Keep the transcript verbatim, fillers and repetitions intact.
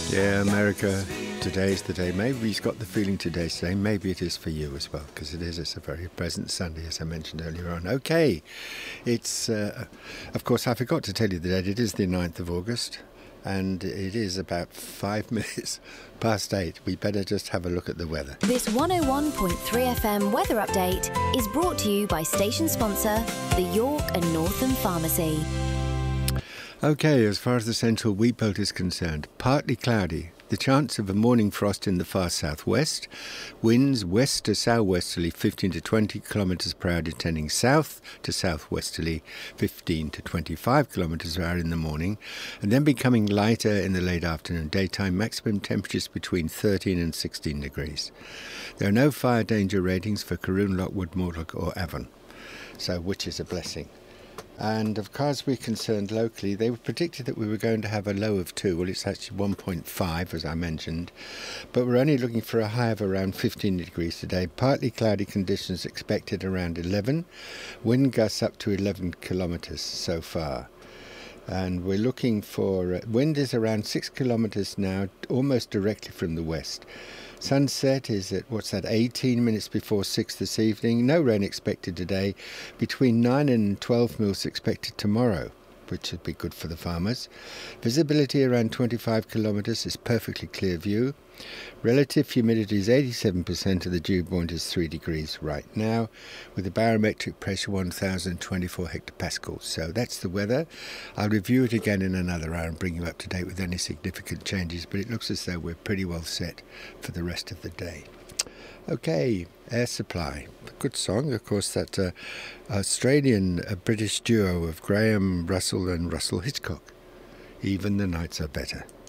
Yeah, America, today's the day. Maybe he's got the feeling today's the day. Maybe it is for you as well, because it is. It's a very pleasant Sunday, as I mentioned earlier on. Okay, it's, uh, of course, I forgot to tell you the date. It is the ninth of August, and it is about five minutes past eight. We better just have a look at the weather. This one oh one point three F M weather update is brought to you by station sponsor, the York and Northam Pharmacy. Okay, as far as the central wheat belt is concerned, partly cloudy. The chance of a morning frost in the far southwest. Winds west to southwesterly fifteen to twenty kilometres per hour, tending south to southwesterly fifteen to twenty-five kilometres per hour in the morning, and then becoming lighter in the late afternoon. Daytime maximum temperatures between thirteen and sixteen degrees. There are no fire danger ratings for Caroon, Lockwood, Mortlock or Avon, so which is a blessing. And of course we're concerned locally, they predicted that we were going to have a low of two. Well, it's actually one point five, as I mentioned, but we're only looking for a high of around fifteen degrees today. Partly cloudy conditions expected around eleven. Wind gusts up to eleven kilometres so far. And we're looking for, uh, wind is around six kilometres now, almost directly from the west. Sunset is at, what's that, eighteen minutes before six this evening. No rain expected today. Between nine and twelve mils expected tomorrow, which would be good for the farmers. Visibility around twenty-five kilometres is perfectly clear view. Relative humidity is eighty-seven percent, and the dew point is three degrees right now, with the barometric pressure one thousand twenty-four hectopascals. So that's the weather. I'll review it again in another hour and bring you up to date with any significant changes, but it looks as though we're pretty well set for the rest of the day. Okay, Air Supply. A good song, of course, that uh, Australian uh, British duo of Graham Russell and Russell Hitchcock. Even the nights are better.